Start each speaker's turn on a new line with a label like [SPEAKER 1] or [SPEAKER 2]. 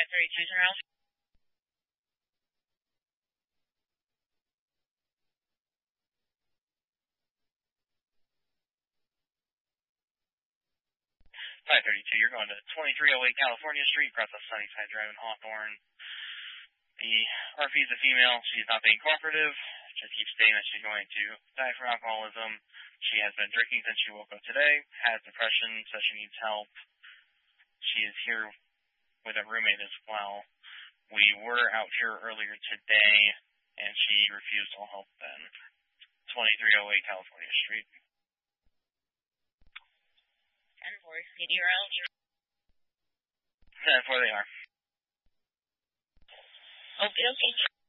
[SPEAKER 1] 532 General. 532, you're going to 2308 California Street, across the Sunnyside Drive in Hawthorne. The RP is a female. She's not being cooperative. Just keeps saying that she's going to die from alcoholism. She has been drinking since she woke up today, has depression, says she needs help. She is here with a roommate as well. We were out here earlier today, and she refused all help then. 2308 California Street. 10-4, CDRL. 10-4 they are.
[SPEAKER 2] Okay.